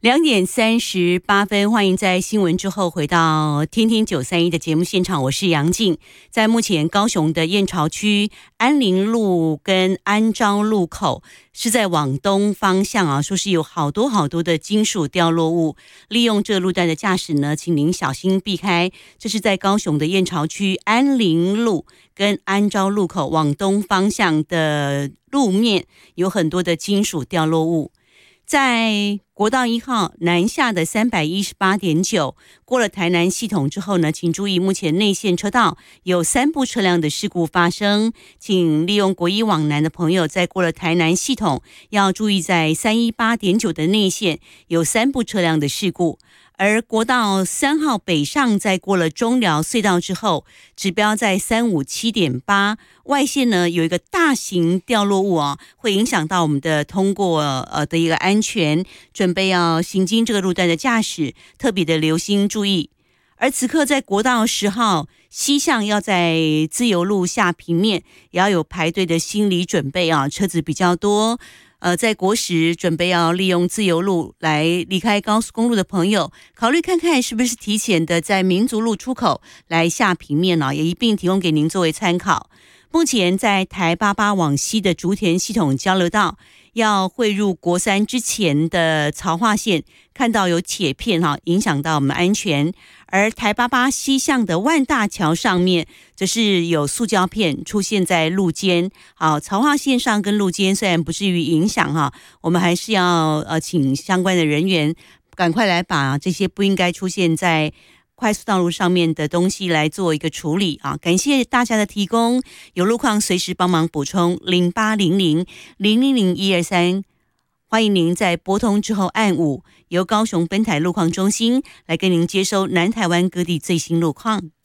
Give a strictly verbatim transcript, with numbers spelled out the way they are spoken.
两点三十八分，欢迎在新闻之后回到天天九三一的节目现场，我是杨静。在目前高雄的燕巢区安林路跟安昭路口是在往东方向啊，说是有好多好多的金属掉落物，利用这路段的驾驶呢，请您小心避开。这是在高雄的燕巢区安林路跟安昭路口往东方向的路面有很多的金属掉落物。在国道一号南下的三百一十八点九，过了台南系统之后呢，请注意目前内线车道有三部车辆的事故发生，请利用国一往南的朋友在过了台南系统要注意，在三一八点九的内线有三部车辆的事故。而国道三号北上在过了中寮隧道之后，指标在三五七点八，外线呢有一个大型掉落物啊，会影响到我们的通过呃的一个安全，准备要行经这个路段的驾驶特别的留心注意。而此刻在国道十号西向要在自由路下平面，也要有排队的心理准备啊，车子比较多。呃，在国十准备要利用自由路来离开高速公路的朋友，考虑看看是不是提前的在民族路出口来下平面呢、啊，也一并提供给您作为参考。目前在台八八往西的竹田系统交流道要汇入国三之前的槽化线，看到有铁片哈、啊，影响到我们安全。而台八八西向的万大桥上面，则是有塑胶片出现在路肩。好，槽化线上跟路肩虽然不至于影响哈，我们还是要呃请相关的人员赶快来把这些不应该出现在快速道路上面的东西来做一个处理啊！感谢大家的提供，有路况随时帮忙补充零八零零零零零一二三，欢迎您在拨通之后按五，由高雄本台路况中心来跟您接收南台湾各地最新路况。